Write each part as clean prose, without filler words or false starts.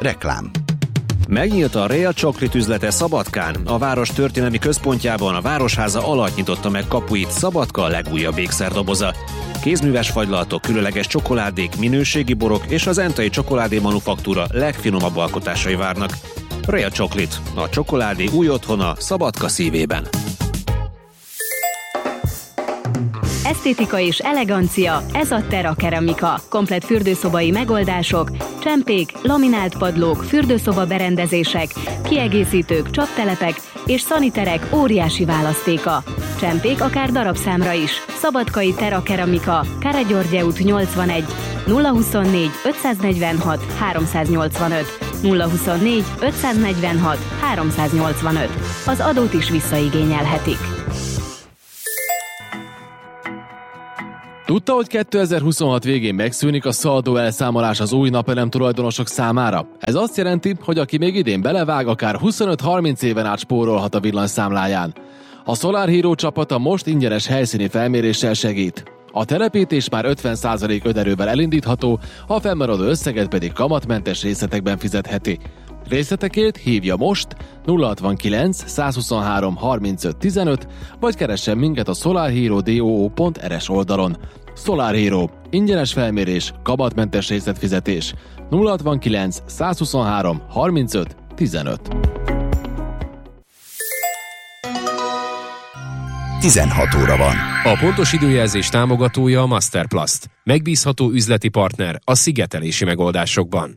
Reklám. Megnyílt a Real Chocolate üzlete Szabadkán. A város történelmi központjában a Városháza alatt nyitotta meg kapuit Szabadka legújabb ékszerdoboza. Kézműves fagylaltok, különleges csokoládék, minőségi borok és az Entai Csokoládé Manufaktúra legfinomabb alkotásai várnak. Real Chocolate, a csokoládé új otthona Szabadka szívében. Esztétika és elegancia, ez a Terra Keramika. Komplett fürdőszobai megoldások, csempék, laminált padlók, fürdőszoba berendezések, kiegészítők, csaptelepek és szaniterek óriási választéka. Csempék akár darabszámra is. Szabadkai Terra Keramika, Káregyörgye út 81, 024 546 385, 024 546 385. Az adót is visszaigényelhetik. Tudta, hogy 2026 végén megszűnik a szaldó elszámolás az új napelem tulajdonosok számára? Ez azt jelenti, hogy aki még idén belevág, akár 25-30 éven át spórolhat a villanyszámláján. A Solar Hero csapata most ingyenes helyszíni felméréssel segít. A telepítés már 50% önerővel elindítható, a fennmaradó összeget pedig kamatmentes részletekben fizetheti. Részletekért hívja most 069 123 35 15, vagy keressen minket a solarhero.do.rs oldalon. Solar Hero. Ingyenes felmérés, kamatmentes részletfizetés. 069 123 35 15. 16 óra van. A pontos időjelzés támogatója a Masterplast. Megbízható üzleti partner a szigetelési megoldásokban.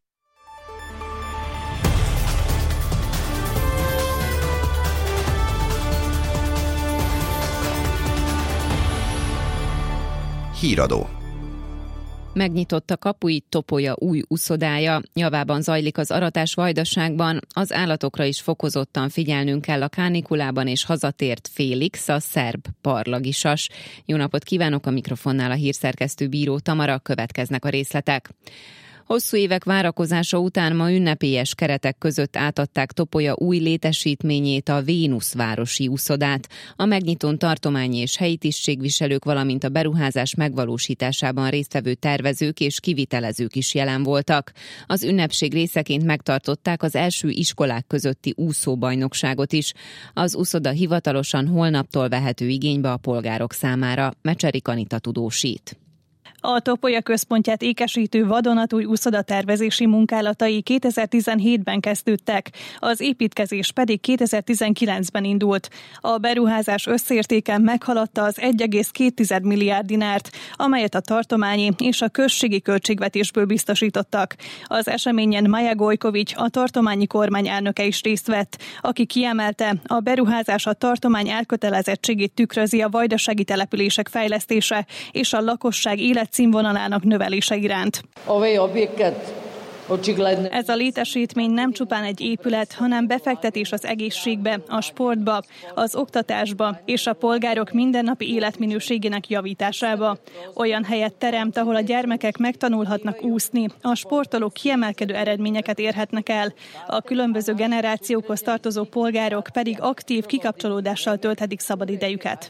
Híradó. Megnyitotta kapuit Topolya új uszodája, javában zajlik az aratás Vajdaságban, az állatokra is fokozottan figyelnünk kell a kánikulában, és hazatért Félix, a szerb parlagisas. Jó napot kívánok, a mikrofonnál a hírszerkesztő Bíró Tamara, következnek a részletek. Hosszú évek várakozása után ma ünnepélyes keretek között átadták Topolya új létesítményét, a Vénusz városi uszodát. A megnyitón tartományi és helyi tisztségviselők, valamint a beruházás megvalósításában résztvevő tervezők és kivitelezők is jelen voltak. Az ünnepség részeként megtartották az első iskolák közötti úszóbajnokságot is. Az uszoda hivatalosan holnaptól vehető igénybe a polgárok számára. Mecserik Anita tudósít. A Topolya központját ékesítő vadonatúj uszodatervezési munkálatai 2017-ben kezdődtek, az építkezés pedig 2019-ben indult. A beruházás összértéke meghaladta az 1,2 milliárd dinárt, amelyet a tartományi és a községi költségvetésből biztosítottak. Az eseményen Maja Gojkovics, a tartományi kormány elnöke is részt vett, aki kiemelte, a beruházás a tartomány elkötelezettségét tükrözi a vajdasági települések fejlesztése és a lakosság életszínvonalának növelése iránt. Ez a létesítmény nem csupán egy épület, hanem befektetés az egészségbe, a sportba, az oktatásba és a polgárok mindennapi életminőségének javításába. Olyan helyet teremt, ahol a gyermekek megtanulhatnak úszni, a sportolók kiemelkedő eredményeket érhetnek el, a különböző generációkhoz tartozó polgárok pedig aktív kikapcsolódással tölthetik szabadidejüket.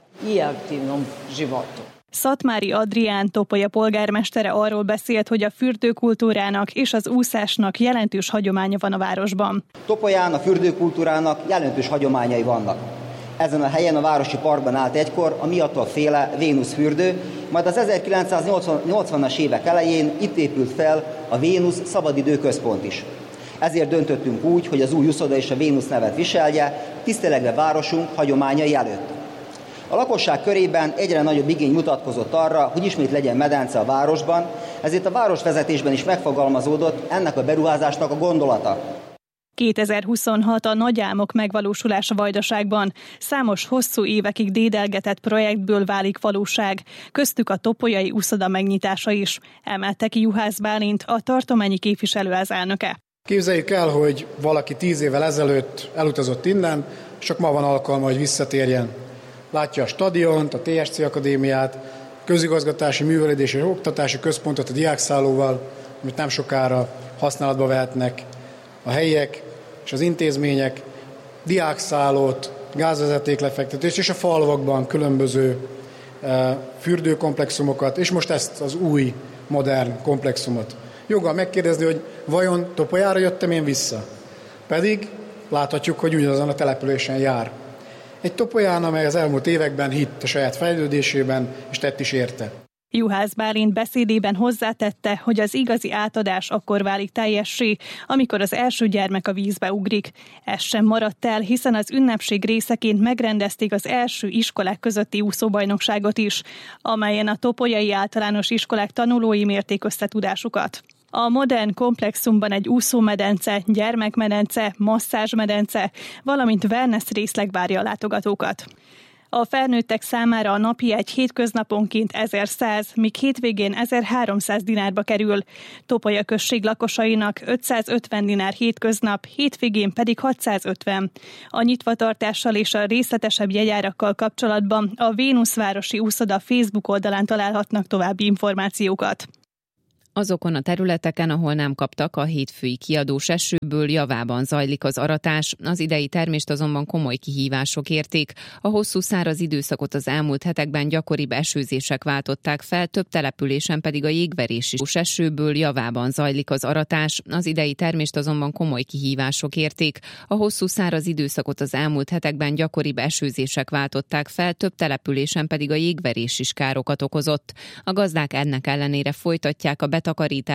Szatmári Adrián, Topolya polgármestere arról beszélt, hogy a fürdőkultúrának és az úszásnak jelentős hagyománya van a városban. Topolyán a fürdőkultúrának jelentős hagyományai vannak. Ezen a helyen a városi parkban állt egykor a miattól féle Vénusz fürdő, majd az 1980-as évek elején itt épült fel a Vénusz szabadidőközpont is. Ezért döntöttünk úgy, hogy az új uszoda és a Vénusz nevet viselje, tisztelegve városunk hagyományai előtt. A lakosság körében egyre nagyobb igény mutatkozott arra, hogy ismét legyen medence a városban, ezért a városvezetésben is megfogalmazódott ennek a beruházásnak a gondolata. 2026 a nagy álmok megvalósulása Vajdaságban. Számos hosszú évekig dédelgetett projektből válik valóság, köztük a topolyai uszoda megnyitása is, emelte ki Juhász Bálint, a tartományi képviselőház elnöke. Képzeljük el, hogy valaki 10 évvel ezelőtt elutazott innen, csak ma van alkalma, hogy visszatérjen. Látja a stadiont, a TSC Akadémiát, közigazgatási, művelődési és oktatási központot a diákszállóval, amit nem sokára használatba vehetnek a helyiek és az intézmények, diákszállót, gázvezetéklefektetést és a falvakban különböző fürdőkomplexumokat, és most ezt az új, modern komplexumot. Joggal megkérdezni, hogy vajon Topolyára jöttem én vissza. Pedig láthatjuk, hogy ugyanazon a településen jár. Egy Topolyán, amely az elmúlt években hitt a saját fejlődésében, és tett is érte. Juhász Bálint beszédében hozzátette, hogy az igazi átadás akkor válik teljessé, amikor az első gyermek a vízbe ugrik. Ez sem maradt el, hiszen az ünnepség részeként megrendezték az első iskolák közötti úszóbajnokságot is, amelyen a topolyai általános iskolák tanulói mérték összetudásukat. A modern komplexumban egy úszómedence, gyermekmedence, masszázsmedence, valamint wellness részleg várja a látogatókat. A felnőttek számára a napi egy hétköznaponként 1100, míg hétvégén 1300 dinárba kerül. Topolya község lakosainak 550 dinár hétköznap, hétvégén pedig 650. A nyitvatartással és a részletesebb jegyárakkal kapcsolatban a Vénusz városi úszoda Facebook oldalán találhatnak további információkat. Azokon a területeken, ahol nem kaptak a hétfői kiadós esőből, javában zajlik az aratás, az idei termést azonban komoly kihívások érték. A hosszú száraz időszakot az elmúlt hetekben gyakoribb esőzések váltották fel, több településen pedig a jégverési esőből javában zajlik az aratás, az idei termést azonban komoly kihívások érték. A hosszú száraz időszakot az elmúlt hetekben gyakoribb esőzések váltották fel, több településen pedig a jégverés is károkat okozott. A gazdák ennek ellenére folytatják a betakarítás